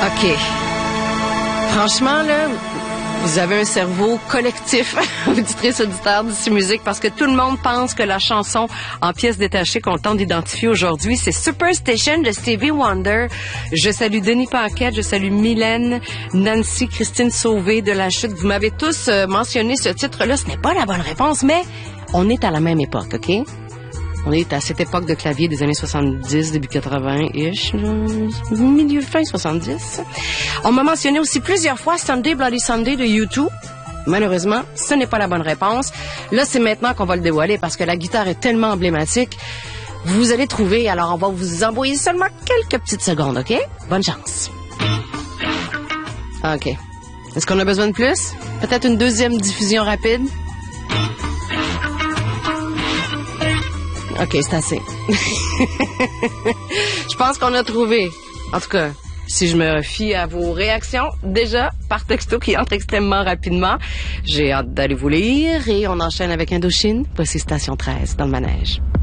OK. Franchement, là, vous avez un cerveau collectif, auditrice, auditeur d'ici musique, parce que tout le monde pense que la chanson en pièces détachées qu'on tente d'identifier aujourd'hui, c'est Superstition de Stevie Wonder. Je salue Denis Paquette, je salue Mylène, Nancy, Christine Sauvé de La Chute. Vous m'avez tous mentionné ce titre-là. Ce n'est pas la bonne réponse, mais on est à la même époque, OK? On est à cette époque de clavier des années 70, début 80-ish, milieu fin 70. On m'a mentionné aussi plusieurs fois Sunday Bloody Sunday de U2. Malheureusement, ce n'est pas la bonne réponse. Là, c'est maintenant qu'on va le dévoiler parce que la guitare est tellement emblématique. Vous allez trouver, alors on va vous envoyer seulement quelques petites secondes, OK? Bonne chance. OK. Est-ce qu'on a besoin de plus? Peut-être une deuxième diffusion rapide? OK, c'est assez. Je pense qu'on a trouvé. En tout cas, si je me fie à vos réactions, déjà, par texto qui entre extrêmement rapidement, j'ai hâte d'aller vous lire et on enchaîne avec Indochine. Voici Station 13 dans le manège.